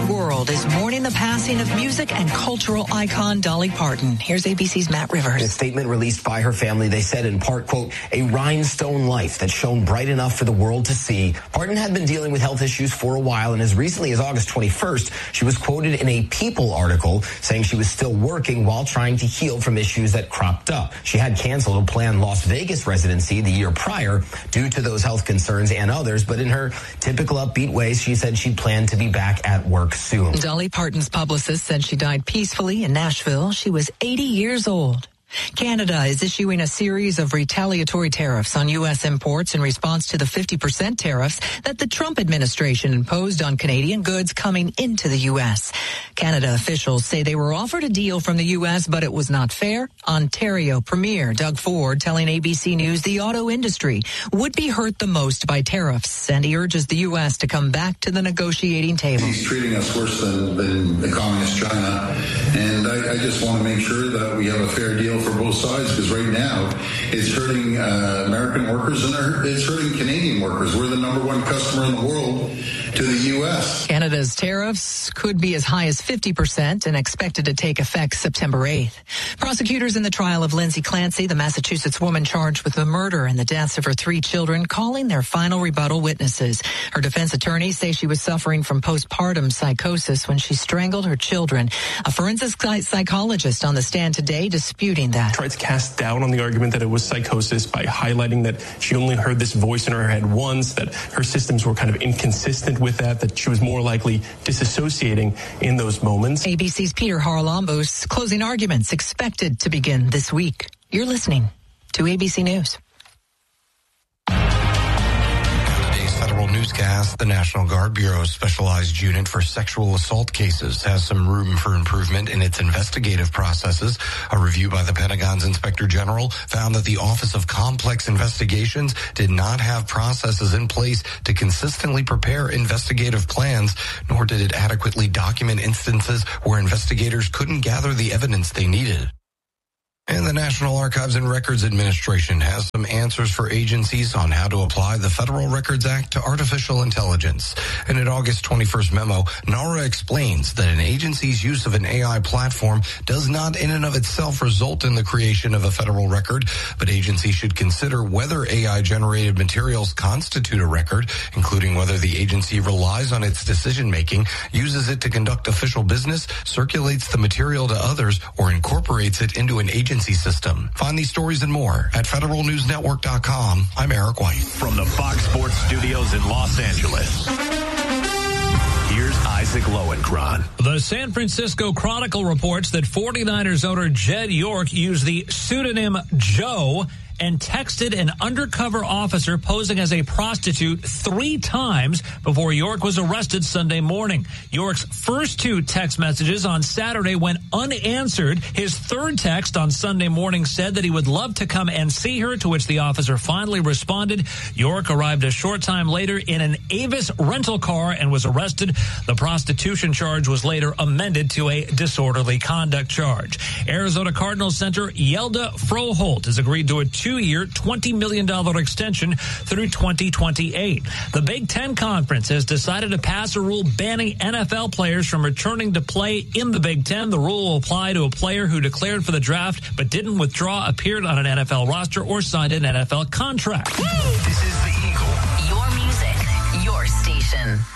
world is mourning the passing of music and cultural icon Dolly Parton. Here's ABC's Matt Rivers. In a statement released by her family, they said in part, quote, a rhinestone life that shone bright enough for the world to see. Parton had been dealing with health issues for a while, and as recently as August 21st, she was quoted in a People article saying she was still working while trying to heal from issues that cropped up. She had canceled a planned Las Vegas residency the year prior due to those health concerns and others, but in her typical upbeat ways, she said she planned to be back at work soon. Dolly Parton's publicist said she died peacefully in Nashville. She was 80 years old. Canada is issuing a series of retaliatory tariffs on U.S. imports in response to the 50% tariffs that the Trump administration imposed on Canadian goods coming into the U.S. Canada officials say they were offered a deal from the U.S., but it was not fair. Ontario Premier Doug Ford telling ABC News the auto industry would be hurt the most by tariffs, and he urges the U.S. to come back to the negotiating table. He's treating us worse than the communist China, and I just want to make sure that we have a fair deal for both sides, because right now it's hurting American workers and it's hurting Canadian workers. We're the number one customer in the world to the U.S. Canada's tariffs could be as high as 50% and expected to take effect September 8th. Prosecutors in the trial of Lindsay Clancy, the Massachusetts woman charged with the murder and the deaths of her 3 children, calling their final rebuttal witnesses. Her defense attorneys say she was suffering from postpartum psychosis when she strangled her children. A forensic psychologist on the stand today disputing that. Tried to cast doubt on the argument that it was psychosis by highlighting that she only heard this voice in her head once, that her systems were kind of inconsistent with that she was more likely disassociating in those moments. ABC's Peter Haralambos closing arguments expected to begin this week. You're listening to ABC News. Federal newscast, the National Guard Bureau's specialized unit for sexual assault cases has some room for improvement in its investigative processes. A review by the Pentagon's Inspector General found that the Office of Complex Investigations did not have processes in place to consistently prepare investigative plans, nor did it adequately document instances where investigators couldn't gather the evidence they needed. And the National Archives and Records Administration has some answers for agencies on how to apply the Federal Records Act to artificial intelligence. In an August 21st memo, NARA explains that an agency's use of an AI platform does not in and of itself result in the creation of a federal record, but agencies should consider whether AI-generated materials constitute a record, including whether the agency relies on its decision-making, uses it to conduct official business, circulates the material to others, or incorporates it into an agency system. Find these stories and more at federalnewsnetwork.com. I'm Eric White. From the Fox Sports Studios in Los Angeles, here's Isaac Lowenkron. The San Francisco Chronicle reports that 49ers owner Jed York used the pseudonym Joe and texted an undercover officer posing as a prostitute 3 times before York was arrested Sunday morning. York's first 2 text messages on Saturday went unanswered. His third text on Sunday morning said that he would love to come and see her, to which the officer finally responded. York arrived a short time later in an Avis rental car and was arrested. The prostitution charge was later amended to a disorderly conduct charge. Arizona Cardinals center Yelda Froholt has agreed to a 2-year, $20 million extension through 2028. The Big Ten Conference has decided to pass a rule banning NFL players from returning to play in the Big Ten. The rule will apply to a player who declared for the draft but didn't withdraw, appeared on an NFL roster, or signed an NFL contract. This is The Eagle. Your music, your station.